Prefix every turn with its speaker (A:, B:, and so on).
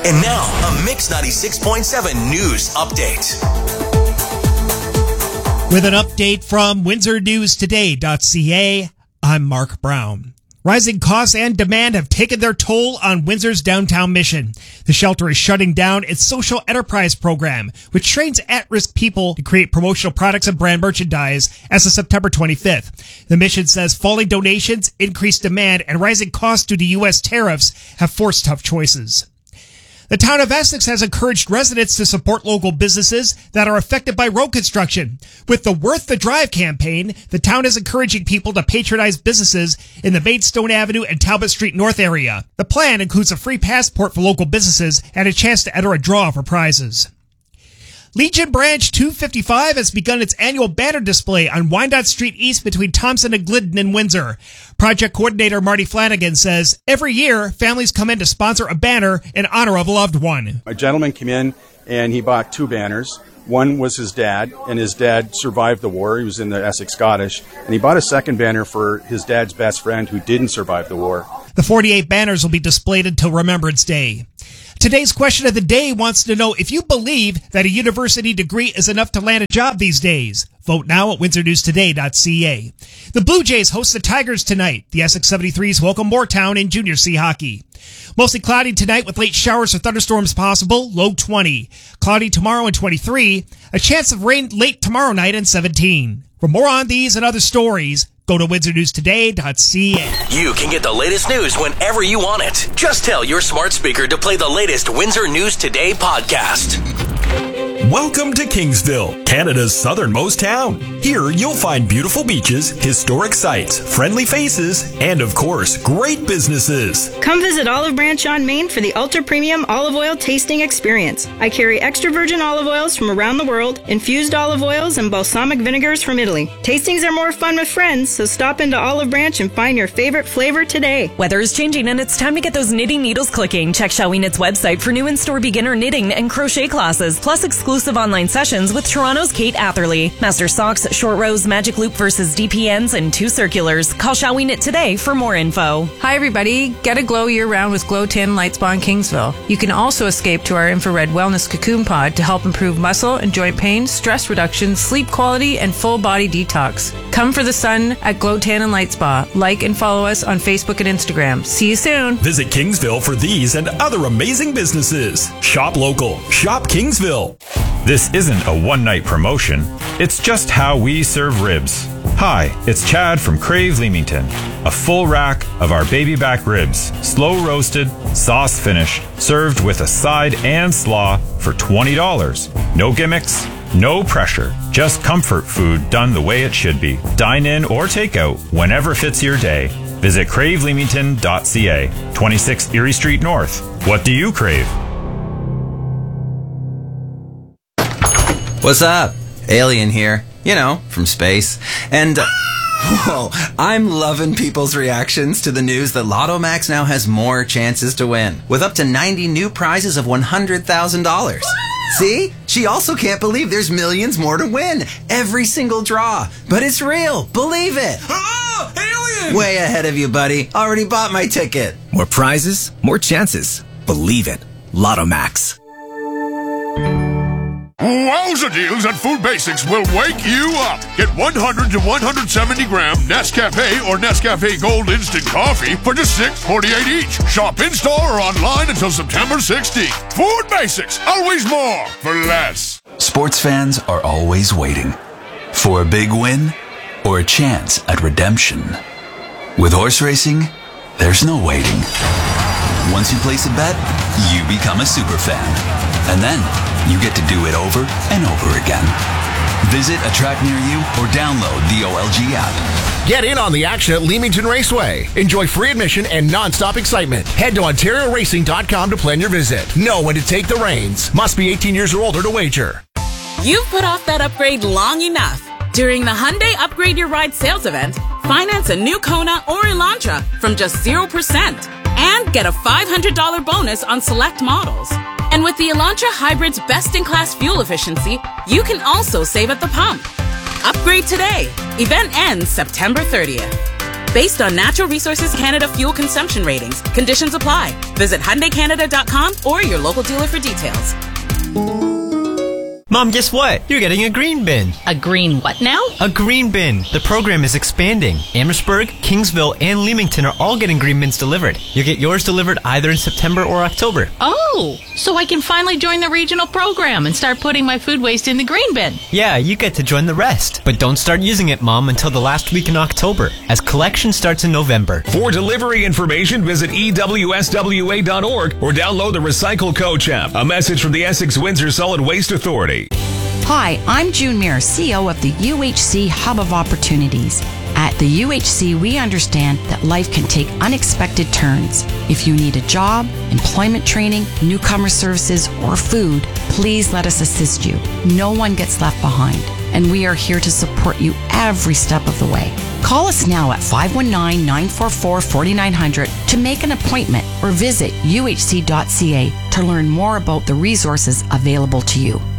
A: And now, a Mix 96.7 news update.
B: With an update from WindsorNewsToday.ca, I'm Mark Brown. Rising costs and demand have taken their toll on Windsor's downtown mission. The shelter is shutting down its social enterprise program, which trains at-risk people to create promotional products and brand merchandise as of September 25th. The mission says falling donations, increased demand, and rising costs due to U.S. tariffs have forced tough choices. The town of Essex has encouraged residents to support local businesses that are affected by road construction. With the Worth the Drive campaign, the town is encouraging people to patronize businesses in the Maidstone Avenue and Talbot Street North area. The plan includes a free passport for local businesses and a chance to enter a draw for prizes. Legion Branch 255 has begun its annual banner display on Wyandotte Street East between Thompson and Glidden in Windsor. Project coordinator Marty Flanagan says every year families come in to sponsor a banner in honor of a loved one.
C: A gentleman came in and he bought two banners. One was his dad, and his dad survived the war. He was in the Essex Scottish. And he bought a second banner for his dad's best friend who didn't survive the war.
B: The 48 banners will be displayed until Remembrance Day. Today's question of the day wants to know if you believe that a university degree is enough to land a job these days. Vote now at WindsorNewsToday.ca. The Blue Jays host the Tigers tonight. The Essex 73s welcome Moortown in Junior C hockey. Mostly cloudy tonight with late showers or thunderstorms possible, low 20. Cloudy tomorrow and 23. A chance of rain late tomorrow night and 17. For more on these and other stories, go to WindsorNewsToday.ca.
A: You can get the latest news whenever you want it. Just tell your smart speaker to play the latest Windsor News Today podcast.
D: Welcome to Kingsville, Canada's southernmost town. Here you'll find beautiful beaches, historic sites, friendly faces, and of course, great businesses.
E: Come visit Olive Branch on Main for the ultra premium olive oil tasting experience. I carry extra virgin olive oils from around the world, infused olive oils, and balsamic vinegars from Italy. Tastings are more fun with friends, so stop into Olive Branch and find your favorite flavor today.
F: Weather is changing and it's time to get those knitting needles clicking. Check Shall We Knit's website for new in-store beginner knitting and crochet classes, plus exclusive online sessions with Toronto's Kate Atherley. Master socks, short rows, magic loop versus DPNs, and 2 circulars. Call Shall We Knit today for more info.
G: Hi everybody, get a glow year-round with Glow 10 Light Spa in Kingsville. You can also escape to our infrared wellness cocoon pod to help improve muscle and joint pain, stress reduction, sleep quality, and full body detox. Come for the sun at Glow 10 and Light Spa. Like and follow us on Facebook and Instagram. See you soon.
D: Visit Kingsville for these and other amazing businesses. Shop local. Shop Kingsville.
H: This isn't a one-night promotion. It's just how we serve ribs. Hi, it's Chad from Crave Leamington. A full rack of our baby back ribs, slow roasted, sauce finished, served with a side and slaw for $20. No gimmicks, no pressure, just comfort food done the way it should be. Dine in or take out whenever fits your day. Visit craveleamington.ca, 26 Erie Street North. What do you crave?
I: What's up? Alien here. You know, from space. And, whoa, I'm loving people's reactions to the news that Lotto Max now has more chances to win, with up to 90 new prizes of $100,000. See? She also can't believe there's millions more to win. Every single draw. But it's real. Believe it.
D: Oh, alien!
I: Way ahead of you, buddy. Already bought my ticket.
J: More prizes, more chances. Believe it. Lotto Max.
K: Wowza deals at Food Basics will wake you up. Get 100 to 170 gram Nescafe or Nescafe Gold Instant Coffee for just $6.48 each. Shop in-store or online until September 16th. Food Basics, always more for less.
L: Sports fans are always waiting for a big win or a chance at redemption. With horse racing, there's no waiting. Once you place a bet, you become a super fan. And then you get to do it over and over again. Visit a track near you or download the OLG app.
M: Get in on the action at Leamington Raceway. Enjoy free admission and non-stop excitement. Head to OntarioRacing.com to plan your visit. Know when to take the reins. Must be 18 years or older to wager.
N: You've put off that upgrade long enough. During the Hyundai Upgrade Your Ride sales event, finance a new Kona or Elantra from just 0% and get a $500 bonus on select models. And with the Elantra Hybrid's best-in-class fuel efficiency, you can also save at the pump. Upgrade today. Event ends September 30th. based on Natural Resources Canada fuel consumption ratings. Conditions apply. Visit HyundaiCanada.com or your local dealer for details.
O: Mom, guess what? You're getting a green bin.
P: A green what now?
O: A green bin. The program is expanding. Amherstburg, Kingsville, and Leamington are all getting green bins delivered. You'll get yours delivered either in September or October.
P: Oh, so I can finally join the regional program and start putting my food waste in the green bin.
O: Yeah, you get to join the rest. But don't start using it, Mom, until the last week in October, as collection starts in November.
D: For delivery information, visit EWSWA.org or download the Recycle Coach app. A message from the Essex-Windsor Solid Waste Authority.
Q: Hi, I'm June Muir, CEO of the UHC Hub of Opportunities. At the UHC, we understand that life can take unexpected turns. If you need a job, employment training, newcomer services, or food, please let us assist you. No one gets left behind, and we are here to support you every step of the way. Call us now at 519-944-4900 to make an appointment or visit uhc.ca to learn more about the resources available to you.